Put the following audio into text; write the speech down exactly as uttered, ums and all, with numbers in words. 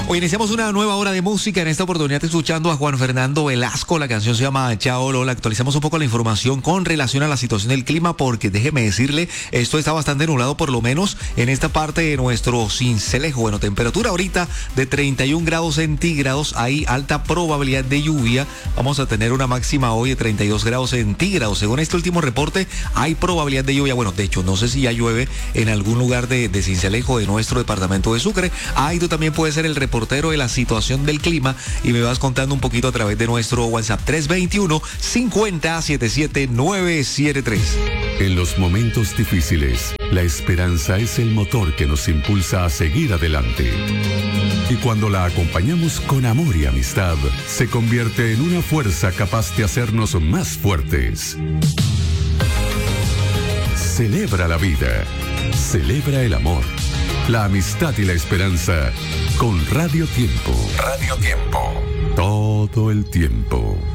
Hoy iniciamos una nueva hora de música, en esta oportunidad escuchando a Juan Fernando Velasco, la canción se llama Chao Lola. Actualizamos un poco la información con relación a la situación del clima, porque déjeme decirle, esto está bastante nublado, por lo menos en esta parte de nuestro Sincelejo. Bueno, temperatura ahorita de treinta y un grados centígrados, hay alta probabilidad de lluvia, vamos a tener una máxima hoy de treinta y dos grados centígrados. Según este último reporte, hay probabilidad de lluvia. Bueno, de hecho, no sé si ya llueve en algún lugar de, de Sincelejo, de nuestro departamento de Sucre. Ahí tú también puedes ser el reportero de la situación del clima y me vas contando un poquito a través de nuestro WhatsApp tres dos uno, cincuenta, setenta y siete, novecientos setenta y tres. En los momentos difíciles, la esperanza es el motor que nos impulsa a seguir adelante. Y cuando la acompañamos con amor y amistad, se convierte en una fuerza capaz de hacernos más fuertes. Celebra la vida, celebra el amor, la amistad y la esperanza con Radio Tiempo. Radio Tiempo. Todo el tiempo.